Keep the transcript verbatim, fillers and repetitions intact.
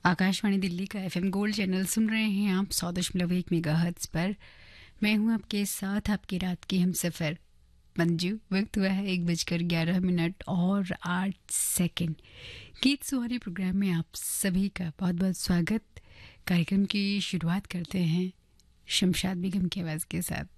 आकाशवाणी दिल्ली का FM gold channel सुन रहे हैं आप सौ दशमलव एक मेगाहर्ट्ज पर। मैं हूं आपके साथ आपकी रात की हम सफ़र मंजू। वक्त हुआ है एक बजकर ग्यारह मिनट और आठ सेकंड। गीत सुहानी प्रोग्राम में आप सभी का बहुत बहुत स्वागत। कार्यक्रम की शुरुआत करते हैं शमशाद बेगम की आवाज़ के साथ।